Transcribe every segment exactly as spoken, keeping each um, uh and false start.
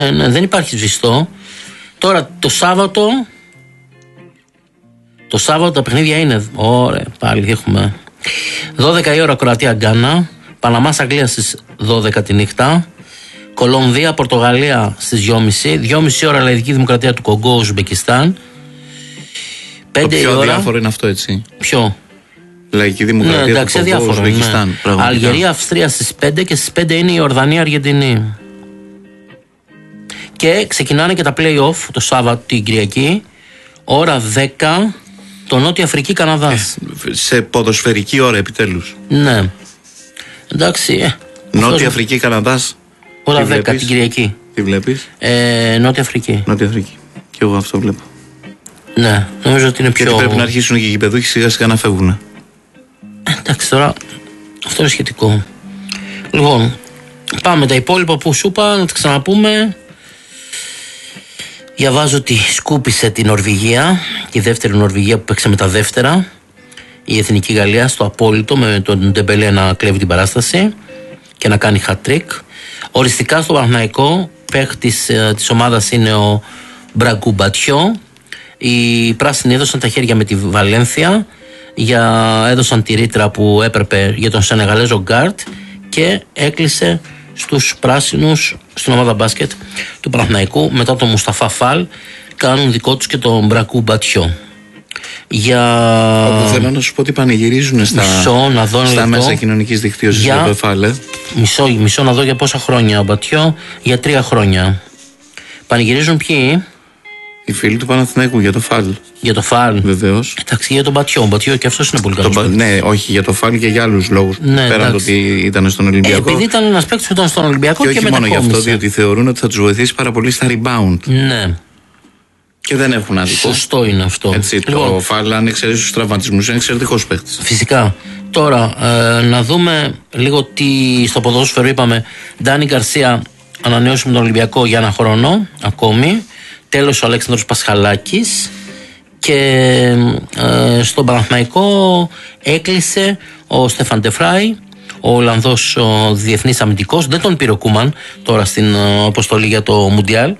Ε, ναι, δεν υπάρχει σβηστό. Τώρα το Σάββατο. Το Σάββατο τα παιχνίδια είναι. Ωραία, πάλι έχουμε. δώδεκα η ώρα Κροατία Γκάνα. Παναμάς Αγγλία στις δώδεκα τη νύχτα. Κολομβία Πορτογαλία στις δυόμιση. δυόμιση ώρα Λαϊκή Δημοκρατία του Κογκό Ουσμπεκιστάν. Το πιο ώρα... διάφορο είναι αυτό, έτσι. Ποιο? Λαϊκή Δημοκρατία, ναι, εντάξει, του Κογκό Ουσμπεκιστάν. Ναι. Αλγερία Αυστρία στις πέντε και στις πέντε είναι η Ορδανία Αργεντινή. Και ξεκινάνε και τα play-off το Σάββατο την Κυριακή. Ώρα δέκα το Νότια Αφρική Καναδάς. Ε, σε ποδοσφαιρική ώρα επιτέλους. Ναι. Εντάξει. Ε, Νότια αυτός... Αφρική Καναδάς. Ώρα δέκα την Κυριακή. Τι βλέπεις? Ε, Νότια Αφρική. Νότια Αφρική. Και εγώ αυτό βλέπω. Ναι, νομίζω ότι είναι πιο. Γιατί πρέπει να αρχίσουν και οι γηπεδούχοι σιγά σιγά να φεύγουν. Ε, εντάξει, τώρα αυτό είναι σχετικό. Λοιπόν, πάμε τα υπόλοιπα που σου είπα να τα ξαναπούμε. Διαβάζω ότι σκούπισε την Νορβηγία, η δεύτερη Νορβηγία που παίξε με τα δεύτερα, η Εθνική Γαλλία στο απόλυτο, με τον Ντεμπελέ να κλέβει την παράσταση και να κάνει hat-trick. Οριστικά στο Παναθηναϊκό παίχτης ε, της ομάδας είναι ο Μπραγκού Μπατιό. Οι πράσινοι έδωσαν τα χέρια με τη Βαλένθια, για, έδωσαν τη ρήτρα που έπρεπε για τον Σενεγαλέζο Γκάρτ και έκλεισε στους πράσινους στην ομάδα μπάσκετ του Παναθηναϊκού μετά τον Μουσταφά Φαλ. Κάνουν δικό τους και τον Μπρακού Μπατιό. Για... Όπου θέλω να σου πω ότι πανηγυρίζουν στα, μισό, να δω στα μέσα κοινωνικής δικτύωσης για το Φαλ. Μισό, μισό να δω για πόσα χρόνια ο Μπατιό. Για τρία χρόνια. Πανηγυρίζουν ποιοι? Οι φίλοι του Παναθηναϊκού για το Φαλ. Για το Φαλ. Βεβαίως. Εντάξει, για τον Μπατιό. Ο Μπατιό και αυτός είναι πολύ καλός. Το, ναι, όχι για το Φαλ και για άλλους λόγους. Ναι, πέραν το ότι ήταν στον Ολυμπιακό. Ε, επειδή ήταν ένας παίκτης που ήταν στον Ολυμπιακό και, και όχι μόνο γι' αυτό, διότι θεωρούν ότι θα τους βοηθήσει πάρα πολύ στα rebound. Ναι. Και δεν έχουν άδικο. Σωστό είναι αυτό. Έτσι, λοιπόν, το Φαλ, αν εξαιρέσει τους τραυματισμούς, είναι εξαιρετικός παίκτης. Φυσικά. Τώρα, ε, να δούμε λίγο τι στο ποδόσφαιρο είπαμε. Ντάνι Γκαρσία ανανέωσε με τον Ολυμπιακό για ένα χρόνο ακόμη. Τέλος ο Αλέξανδρος Πασχαλάκης. Και ε, στον Παναθηναϊκό έκλεισε ο Στέφαν Ντεφράι, ο Ολλανδός ο διεθνής αμυντικός. Δεν τον πήρε ο Κούμαν τώρα στην ε, αποστολή για το Μουντιάλ.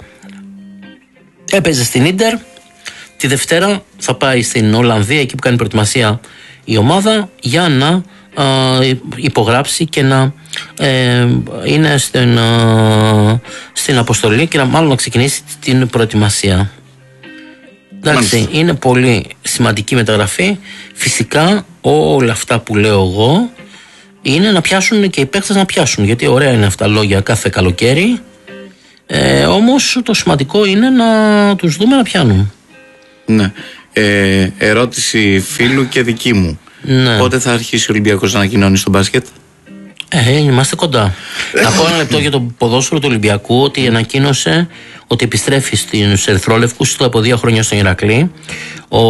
Έπαιζε στην Ίντερ. Τη Δευτέρα θα πάει στην Ολλανδία, εκεί που κάνει προετοιμασία η ομάδα, για να ε, υπογράψει και να ε, είναι στην, ε, στην αποστολή και να μάλλον να ξεκινήσει την προετοιμασία. Εντάξει, Μάλιστα. Είναι πολύ σημαντική μεταγραφή. Φυσικά όλα αυτά που λέω εγώ είναι να πιάσουν και οι παίκτες να πιάσουν, γιατί ωραία είναι αυτά λόγια κάθε καλοκαίρι, ε, όμως το σημαντικό είναι να τους δούμε να πιάνουν. Ναι. Ε, ερώτηση φίλου και δική μου. Ναι. Πότε θα αρχίσει ο Ολυμπιακός να ανακοινώνει στο μπάσκετ? Ε, είμαστε κοντά. Να πω ένα λεπτό για το ποδόσφαιρο του Ολυμπιακού, ότι ανακοίνωσε ότι επιστρέφει στους Ερυθρόλευκους από δύο χρόνια στον Ηρακλή ο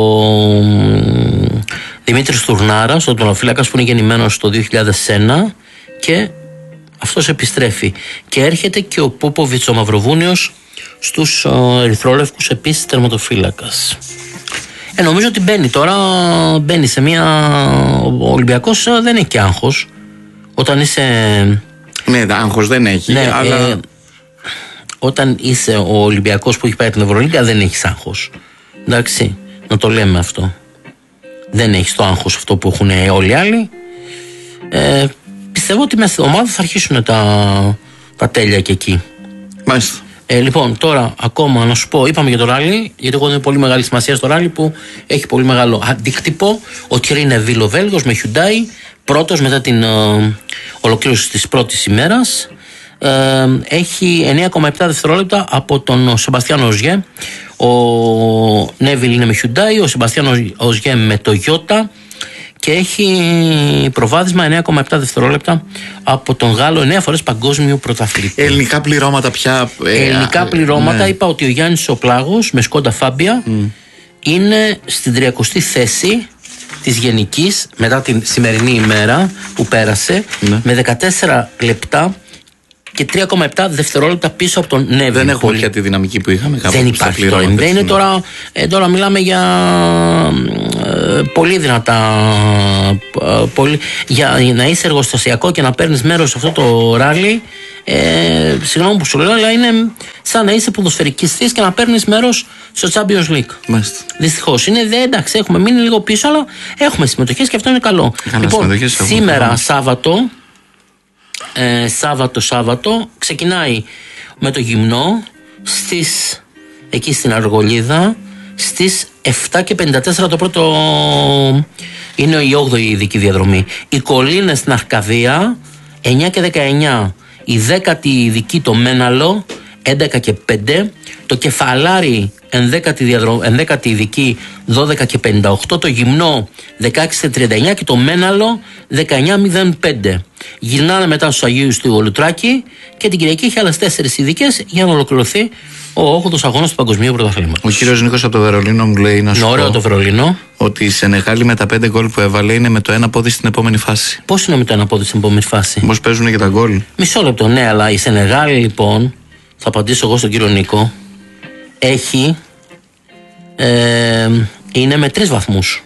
Δημήτρης Τουρνάρας, ο τερματοφύλακας που είναι γεννημένος το δύο χιλιάδες ένα, και αυτός επιστρέφει. Και έρχεται και ο Πούποβιτς ο Μαυροβούνιος στους Ερυθρόλευκους, επίσης τερματοφύλακας. Ε, νομίζω ότι μπαίνει τώρα, μπαίνει σε μια... Ο Ολυμπιακός δεν έχει και άγχος. Όταν είσαι... Ναι, άγχος δεν έχει, ναι, αλλά... Ε, όταν είσαι ο Ολυμπιακός που έχει πάει την Ευρωλίγκα, δεν έχεις άγχος. Εντάξει, να το λέμε αυτό. Δεν έχεις το άγχος αυτό που έχουν όλοι οι άλλοι. Ε, πιστεύω ότι μέσα στην ομάδα θα αρχίσουν τα, τα τέλεια και εκεί. Μάλιστα. Ε, λοιπόν, τώρα ακόμα να σου πω, είπαμε για το ράλι, γιατί εγώ δίνω πολύ μεγάλη σημασία στο ράλι που έχει πολύ μεγάλο αντίκτυπο. Ο Thierry Neuville, ο Βέλγος, με Hyundai, πρώτος μετά την ε, ολοκλήρωση της πρώτης ημέρας. Ε, έχει εννέα κόμμα επτά δευτερόλεπτα από τον Σεμπαστιάν Οζιέ. Ο Νέβιλ είναι με Hyundai, ο Σεμπαστιάν Οζιέ με Toyota, και έχει προβάδισμα εννέα κόμμα επτά δευτερόλεπτα από τον Γάλλο, εννέα φορές παγκόσμιο πρωταθλητή. Ελληνικά πληρώματα πια. Ε, Ελληνικά πληρώματα, ναι. Είπα ότι ο Γιάννης ο Πλάγος με Σκόντα Φάμπια mm. είναι στην τριακοστή θέση της γενικής μετά την σημερινή ημέρα που πέρασε, ναι. με δεκατέσσερα λεπτά και τρία κόμμα επτά δευτερόλεπτα πίσω από τον Νέβιλ. Δεν έχουμε πια τη δυναμική που είχαμε. Δεν υπάρχει τώρα. Δεν είναι τώρα, ε, τώρα μιλάμε για ε, πολύ δυνατά. Ε, πολύ, για, για να είσαι εργοστασιακό και να παίρνεις μέρος σε αυτό το ράλι, ε, συγγνώμη που σου λέω, αλλά είναι σαν να είσαι ποδοσφαιρικιστής και να παίρνεις μέρος στο Champions League. Δυστυχώς. Είναι δε, εντάξει, έχουμε μείνει λίγο πίσω, αλλά έχουμε συμμετοχές και αυτό είναι καλό. Καλά, λοιπόν, σήμερα έχουμε. Σάββατο, ε, Σάββατο, Σάββατο, ξεκινάει με το γυμνό στις, εκεί στην Αργολίδα, στις εφτά και πενήντα τέσσερα το πρώτο, είναι η όγδοη ειδική διαδρομή. Οι Κολλήνες στην Αρκαδία εννιά και δεκαεννιά, η δέκατη ειδική το Μέναλο έντεκα και πέντε, το Κεφαλάρι ενδέκατη, διαδρο... ενδέκατη ειδική δώδεκα και πενήντα οκτώ, το Γυμνό δεκαέξι και τριάντα εννιά και το Μέναλο δεκαεννιά μηδέν πέντε. Γυρνάνε μετά στους Αγίους του Ολουτράκη και την Κυριακή έχει άλλες τέσσερις ειδικές για να ολοκληρωθεί ο όγδοος αγώνας του Παγκοσμίου Πρωταθλήματος. Ο κύριος Νίκος από το Βερολίνο μου λέει να σου ωραίο πω το Βερολίνο. Ότι η Σενεγάλη με τα πέντε γκολ που έβαλε είναι με το ένα πόδι στην επόμενη φάση. Πώς είναι με το ένα πόδι στην επόμενη φάση? Πώς παίζουν και τα γκολ. Μισό λεπτό, ναι, αλλά η Σενεγάλη λοιπόν, θα απαντήσω εγώ στον κύριο Νίκο, έχει ε, είναι με τρεις βαθμούς.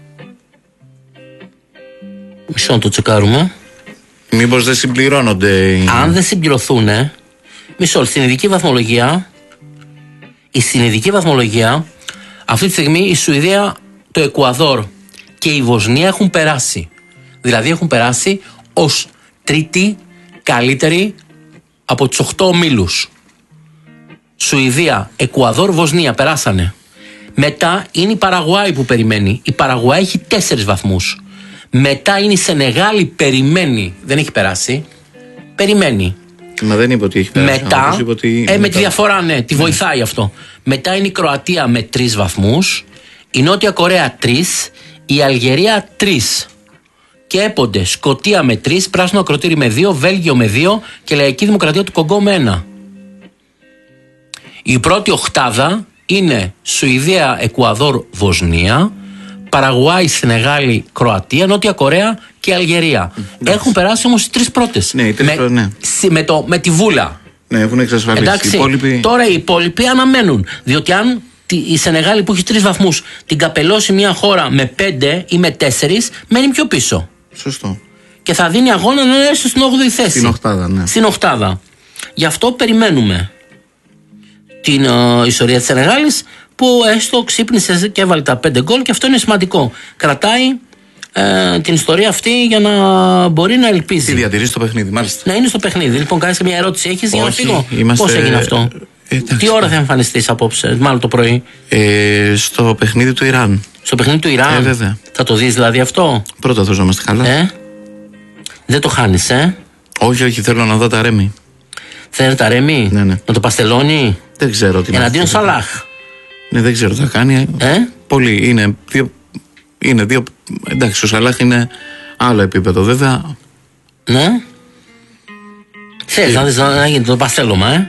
Μισό να το τσεκάρουμε. Μήπως δεν συμπληρώνονται? Αν δεν συμπληρωθούν, μισό, στην ειδική βαθμολογία, η στην ειδική βαθμολογία αυτή τη στιγμή η Σουηδία, το Εκουαδόρ και η Βοσνία έχουν περάσει. Δηλαδή έχουν περάσει ως τρίτη καλύτερη από τους οκτώ ομίλους. Σουηδία, Εκουαδόρ, Βοσνία περάσανε. Μετά είναι η Παραγουάη που περιμένει. Η Παραγουάη έχει τέσσερις βαθμούς. Μετά είναι η Σενεγάλη, περιμένει. Δεν έχει περάσει. Περιμένει. Μα δεν είπε ότι έχει περάσει. Μετά, είπε ότι... ε, με τη διαφορά, ναι, τη βοηθάει αυτό. Μετά είναι η Κροατία με τρεις βαθμούς. Η Νότια Κορέα τρεις. Η Αλγερία τρεις. Και έπονται Σκωτία με τρεις. Πράσινο Ακροτήρι με δύο. Βέλγιο με δύο. Και Λαϊκή Δημοκρατία του Κογκό με ένα. Η πρώτη οχτάδα είναι Σουηδία, Εκουαδόρ, Βοσνία, Παραγουάη, Σενεγάλη, Κροατία, Νότια Κορέα και Αλγερία. Mm, έχουν περάσει όμως οι τρεις πρώτες. Ναι, οι τρεις με, πρώτες, ναι. με, το, με τη βούλα. Ναι, έχουν εξασφαλίσει. Εντάξει, οι υπόλοιποι... τώρα οι υπόλοιποι αναμένουν. Διότι αν η Σενεγάλη που έχει τρεις βαθμούς την καπελώσει μια χώρα με πέντε ή με τέσσερις, μένει πιο πίσω. Σωστό. Και θα δίνει αγώνα να έρθει στην όγδοη θέση. Στην οχτάδα, ναι. Στην οχτάδα. Γι' αυτό περιμένουμε την uh, ιστορία της Σενεγάλης, που έστω ξύπνησε και έβαλε τα πέντε γκολ, και αυτό είναι σημαντικό. Κρατάει ε, την ιστορία αυτή για να μπορεί να ελπίζει. Τι διατηρεί στο παιχνίδι, μάλιστα. Να είναι στο παιχνίδι. Λοιπόν, κάνεις μια ερώτηση, έχεις για να φύγω? Είμαστε... Πώς έγινε αυτό? Ε, Τι ώρα θα εμφανιστείς απόψε, μάλλον το πρωί? Ε, στο παιχνίδι του Ιράν. Στο παιχνίδι του Ιράν? Ε, βέβαια. Θα το δεις δηλαδή αυτό? Πρώτα θα είμαστε καλά. Ε? Δεν το χάνεις, ε? Όχι, όχι, θέλω να δω τα Ρέμι. Θέλει τα Ρέμι? Ναι, ναι. Να το παστελώνει? Δεν ξέρω τι. Εναντίον Σαλάχ. Ναι, δεν ξέρω τι θα κάνει. Ε? Πολύ. Είναι δύο, είναι δύο. Εντάξει, ο Σαλάχ είναι άλλο επίπεδο, βέβαια. Ναι. Θέλεις ε. να δεις να γίνει το παστέλωμα, ε?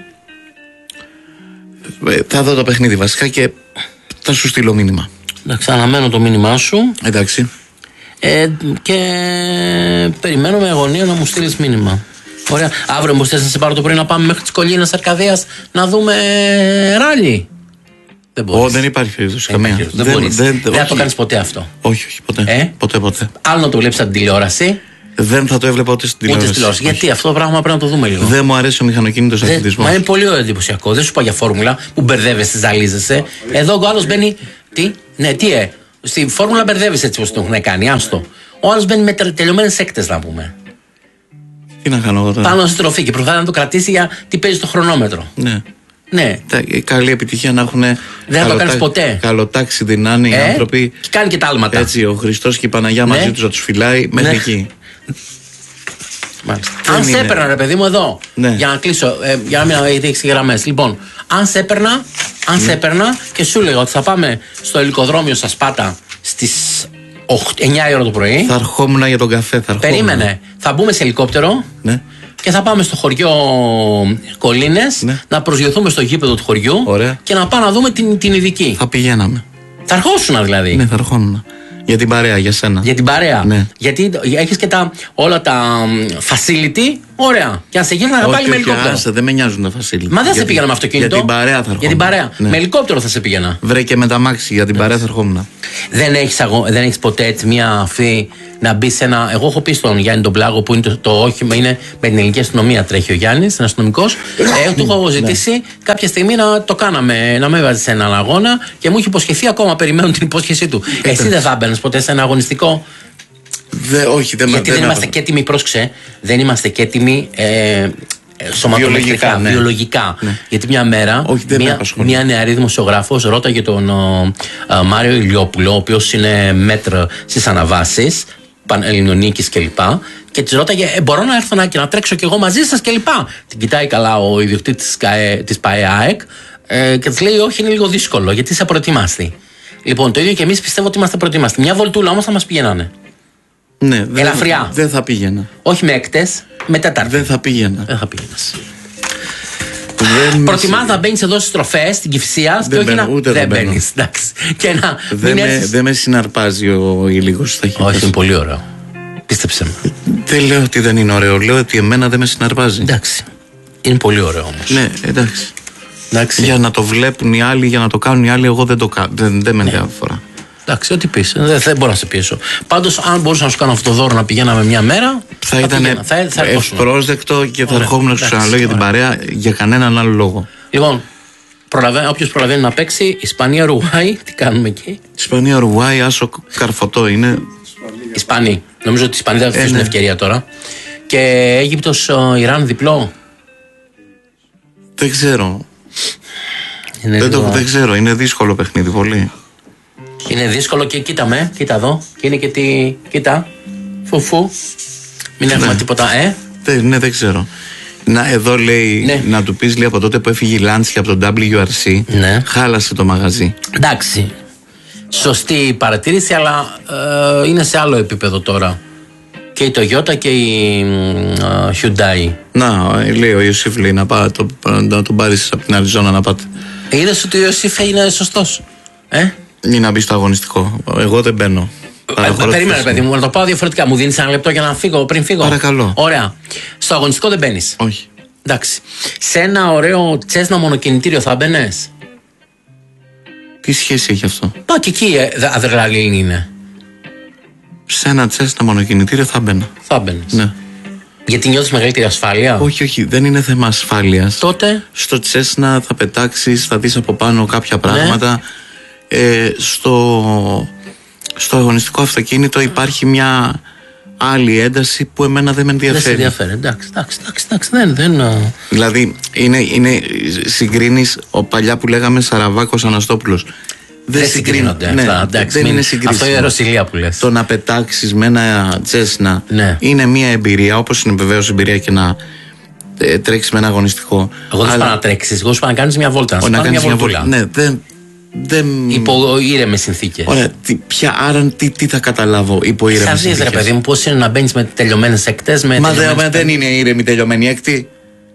ε? Θα δω το παιχνίδι βασικά και θα σου στείλω μήνυμα. Εντάξει, αναμένω το μήνυμά σου. Εντάξει. Ε, και περιμένω με αγωνία να μου στείλεις μήνυμα. Ωραία. Αύριο μου θες να σε πάρω το πρωί να πάμε μέχρι τις Κολλήνες Αρκαδίας να δούμε ράλι? Δεν μπορείς. Ω, δεν υπάρχει περίπτωση καμία. Δεν, δεν μπορείς. Δεν, δεν, δεν θα το κάνεις ποτέ αυτό. Όχι, όχι, ποτέ. Ε? Ποτέ, ποτέ. Άλλο να το βλέπεις από την τηλεόραση. Δεν θα το έβλεπα ούτε στην τηλεόραση. Ούτε στην τηλεόραση. Γιατί αυτό το πράγμα πρέπει να το δούμε λίγο. Δεν μου αρέσει ο μηχανοκίνητος αθλητισμός. Μα είναι πολύ εντυπωσιακό. Δεν σου πάω για φόρμουλα που μπερδεύεσαι, ζαλίζεσαι. Εδώ ο άλλος μπαίνει. Τι, ναι, τι, ε. Στη φόρμουλα μπερδεύεσαι έτσι όπως το έχουν κάνει. Άστο. Ο άλλος μπαίνει με τελειωμένες έκτες, να πούμε. Τι να κάνω εγώ τώρα? Πάνω στη τροφή και προσπαθεί να το κρατήσει για τι παίζει στο χρονόμετρο. Ναι. Ναι. Καλή επιτυχία να έχουν. Δεν θα το κάνει ποτέ. Καλοτάξει δυνάνε οι ε, άνθρωποι. Και κάνει και τα άλματα. Έτσι, ο Χριστός και η Παναγιά ναι. μαζί του να του φυλάει μέχρι ναι. εκεί. Μάλιστα. Αν σε έπαιρνα, ρε παιδί μου, εδώ. Ναι. Για να κλείσω, ε, για να μην έχει γραμμές. Λοιπόν, αν σε έπαιρνα, αν ναι. σε έπαιρνα και σου λέγα ότι θα πάμε στο ελικοδρόμιο στα Σπάτα στις εννιά η ώρα το πρωί. Θα ερχόμουν για τον καφέ, θα ερχόμουν. Περίμενε. Θα μπούμε σε ελικόπτερο. Ναι. Και θα πάμε στο χωριό Κολλήνες ναι. να προσγειωθούμε στο γήπεδο του χωριού. Ωραία. Και να πάμε να δούμε την, την ειδική. Θα πηγαίναμε. Θα ερχόσουν δηλαδή. Ναι, θα ερχόμουν. Για την παρέα, για σένα. Για την παρέα. Ναι. Γιατί έχεις και τα, όλα τα facility Ωραία. Και αν σε γύρναγα πάλι με ελικόπτερο. Άσε, δεν με νοιάζουν τα φασίλια. Μα δεν σε πήγαινα με αυτοκίνητο. Για την παρέα θα ερχόμουν. Για την παρέα. Ναι. Με ελικόπτερο θα σε πήγαινα. Βρε και με τα μάξι, για την παρέα θα ερχόμουν. Δεν έχεις, αγω... δεν έχεις ποτέ έτσι μια αφή να μπει σε ένα. Εγώ έχω πει στον Γιάννη τον Πλάγο που είναι το, το όχημα, είναι με την ελληνική αστυνομία τρέχει ο Γιάννης, ένα αστυνομικός. ε, του έχω ζητήσει ναι. κάποια στιγμή να το κάναμε, να με έβαζε σε έναν αγώνα και μου έχει υποσχεθεί ακόμα. Περιμένουν την υπόσχεσή του. Εσύ δεν θα έμπαινες ποτέ σε ένα αγωνιστικό? Δε, όχι, δεν Γιατί δεν, δεν είμαστε και έτοιμοι, πρόσεξε, δεν είμαστε και έτοιμοι ε, σωματομετρικά, ναι. βιολογικά. Ναι. Γιατί μια μέρα όχι, μια, μια νεαρή δημοσιογράφος ρώταγε τον ο, ο, Μάριο Ηλιόπουλο, ο οποίος είναι μέτρο στις αναβάσεις, Πανελληνονίκης κλπ. Και της ρώταγε, ε, μπορώ να έρθω να, και να τρέξω κι εγώ μαζί σας κλπ. Την κοιτάει καλά ο ιδιοκτήτης της ΠΑΕΑΕΚ ε, και της λέει, όχι, είναι λίγο δύσκολο, γιατί είσαι προετοιμάστη. Λοιπόν, το ίδιο και εμείς πιστεύω ότι είμαστε προετοιμάστοι. Μια βολτούλα όμως θα μας πηγαίνανε. Ναι, δεν, ελαφριά. Δεν θα πήγαινα. Όχι με έκτες, με τέταρτη. Δεν θα πήγαινα. Δεν θα πήγαινας. Προτιμάς να μπαίνεις εδώ στις τροφές, στην Κηφισίας και όχι μπαίνω, να. Ούτε δεν μπαίνεις. Και να. Δεν με, δε με συναρπάζει ο ήλιγος στα χέρια. Όχι, είναι πολύ ωραίο. Πίστεψε με. Δεν λέω ότι δεν είναι ωραίο. Λέω ότι εμένα δεν με συναρπάζει. Εντάξει. Είναι πολύ ωραίο όμως. Ναι, εντάξει. εντάξει. Για να το βλέπουν οι άλλοι, για να το κάνουν οι άλλοι, εγώ δεν το κάνω. Δεν, δεν με ενδιαφέρει. Εντάξει, ό,τι πεις. Δεν, δεν μπορώ να σε πιέσω. Πάντως, αν μπορούσα να σου κάνω αυτό το δώρο να πηγαίναμε μια μέρα. Θα, θα ήταν θα, θα ευπρόσδεκτο και θα ερχόμουν να σου ξαναλέω για την παρέα για κανέναν άλλο λόγο. Λοιπόν, όποιος προλαβαίνει να παίξει, Ισπανία-Ουρουγουάη, τι κάνουμε εκεί? Ισπανία-Ουρουγουάη, άσο καρφωτό είναι. Ισπανοί. Νομίζω ότι οι Ισπανοί δεν θα αφήσουν ευκαιρία τώρα. Και Αίγυπτος-Ιράν διπλό. Δεν ξέρω. Είναι δεν, λίγο... το, δεν ξέρω, είναι δύσκολο παιχνίδι πολύ. Είναι δύσκολο και κοίτα με, κοίτα εδώ. Και είναι και τι. Κοίτα. Φουφού. Μην έχουμε ναι. τίποτα, ε. Δεν, ναι, δεν ξέρω. Να, εδώ λέει ναι. να του πεις λέει από τότε που έφυγε η Λάντσια από τον ντάμπλιου αρ σι. Ναι. Χάλασε το μαγαζί. Εντάξει. Σωστή παρατήρηση, αλλά ε, είναι σε άλλο επίπεδο τώρα. Και η Toyota και η ε, Hyundai. Να, λέει ο Ιωσήφ λέει να, πά, το, να τον πάρεις από την Αριζόνα να πάτε. Είδες ότι ο Ιωσήφ είναι σωστός. Ε. Ή να μπει στο αγωνιστικό. Εγώ δεν μπαίνω. Ε, περίμενε, παιδί μου, να το πάω διαφορετικά. Μου δίνεις ένα λεπτό για να φύγω πριν φύγω. Παρακαλώ. Ωραία. Στο αγωνιστικό δεν μπαίνεις. Όχι. Εντάξει. Σε ένα ωραίο Τσέσνα μονοκινητήριο θα μπαίνες? Τι σχέση έχει αυτό? Πά και εκεί ε, αδρεναλίνη είναι. Σε ένα Τσέσνα μονοκινητήριο θα μπαίνα. Θα μπαίνεις. Ναι. Γιατί νιώθεις μεγαλύτερη ασφάλεια? Όχι, όχι, δεν είναι θέμα ασφάλειας. Τότε. Στο Τσέσνα θα πετάξεις, θα δεις από πάνω κάποια πράγματα. Ναι. Ε, στο, στο αγωνιστικό αυτοκίνητο υπάρχει μια άλλη ένταση που εμένα δεν με ενδιαφέρει. Δεν σε ενδιαφέρει, εντάξει, εντάξει, εντάξει, δεν, δεν... Δηλαδή, είναι, είναι, συγκρίνεις ο παλιά που λέγαμε Σαραβάκος Αναστόπουλος. Δεν, δεν συγκρίνονται ναι, αυτά, εντάξει, δεν μην... είναι συγκρίσιμο. Αυτό είναι αεροσυλία που λες. Το να πετάξεις με ένα Τσέσνα ναι. είναι μια εμπειρία, όπως είναι βεβαίως εμπειρία και να ε, τρέξεις με ένα αγωνιστικό. Εγώ δεν σου πάω να τρέξεις, εγώ σου πάω να κάνεις μια βόλτα. Να σου πάω μια βολτούλα. Ναι, δεν... Δεν... Υπό ήρεμες συνθήκες. Ωραία, τι, ποια, άρα τι, τι θα καταλάβω υπό ήρεμες συνθήκες? Θα δεις ρε παιδί μου πώς είναι να μπαίνεις με τελειωμένες έκτες. Μα δε, δεν είναι ήρεμη τελειωμένη έκτη.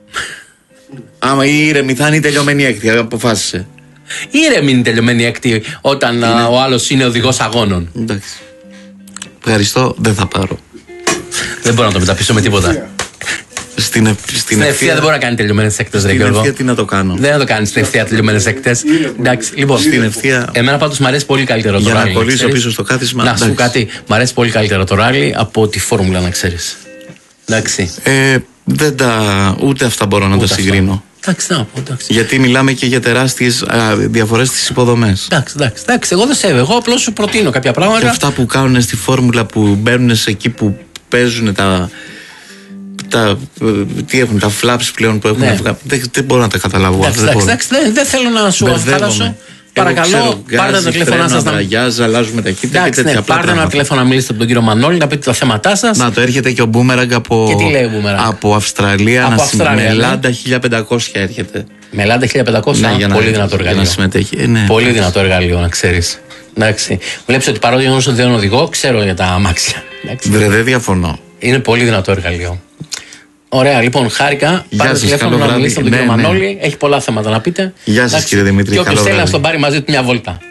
Άμα η ήρεμη θα είναι η τελειωμένη έκτη, αποφάσισε. Ήρεμη είναι η τελειωμένη έκτη όταν είναι... α, ο άλλος είναι οδηγός αγώνων. Εντάξει. Ευχαριστώ, δεν θα πάρω. Δεν μπορώ να το μεταπίσω με τίποτα. Στην, ευ... στην, στην ευθεία δεν μπορεί να κάνει τελειωμένες έκτες, ρε Γιώργο. Στην ευθεία τι να το κάνω? Δεν να το κάνει στην ευθεία τελειωμένες έκτες. Εντάξει, λοιπόν. Στην ευθεία. Εμένα πάντως μου αρέσει πολύ καλύτερο το ράλι. Για να κολλήσω πίσω στο κάθισμα. Να σου κάτι, μου αρέσει πολύ καλύτερο το ράλι από τη φόρμουλα, να ξέρεις. Εντάξει. Ε, δεν τα. Ούτε αυτά μπορώ να ούτε τα συγκρίνω. Εντάξει, να πω, εντάξει. Γιατί μιλάμε και για τεράστιες διαφορές στις υποδομές. Εντάξει, εντάξει, εντάξει. Εγώ δεν σε Εγώ απλώς σου προτείνω κάποια πράγματα. Και αυτά που κάνουν στη φόρμουλα που μπαίνουν σε εκεί που παίζουν τα. Τα, τι έχουν, τα flaps πλέον που έχουν. Ναι. Δεν, δεν μπορώ να τα καταλάβω. Εντάξει, εντάξει, εντάξει, δεν, δεν θέλω να σου αφάλασω. Παρακαλώ, πάρτε τα τηλέφωνά σας να μιλήσετε. Αλλάζουμε ταχύτητα και τέτοια. Πάρτε ένα τηλέφωνο να μιλήσετε από τον κύριο Μανώλη, να πείτε τα θέματά σας. Να το έρχεται και ο Μπούμεραγκ από, από Αυστραλία. Από να Αυστραλία, με Λάντα χίλια πεντακόσια έρχεται. Με Λάντα χίλια πεντακόσια, ναι, πολύ δυνατό εργαλείο. Ε, ναι. Πολύ δυνατό εργαλείο, να ξέρεις. Βλέπεις ότι παρότι γνωρίζω ότι δεν οδηγώ, ξέρω για τα αμάξια. Βρε, δεν διαφωνώ. Είναι πολύ δυνατό εργαλείο. Ωραία, λοιπόν, χάρηκα. Πάρτε τηλέφωνο να μιλήσετε με τον κύριο Μανώλη. Έχει πολλά θέματα να πείτε. Γεια σας, κύριε Δημήτρη. Και όποιος θέλει να στον πάρει μαζί του μια βόλτα.